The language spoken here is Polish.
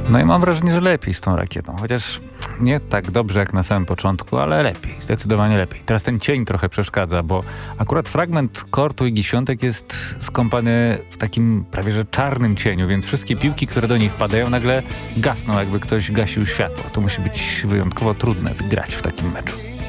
No i mam wrażenie, że lepiej z tą rakietą, chociaż nie tak dobrze jak na samym początku, ale lepiej, zdecydowanie lepiej. Teraz ten cień trochę przeszkadza, bo akurat fragment kortu Igi Świątek jest skąpany w takim prawie że czarnym cieniu, więc wszystkie piłki, które do niej wpadają, nagle gasną, jakby ktoś gasił światło. To musi być wyjątkowo trudne grać w takim meczu.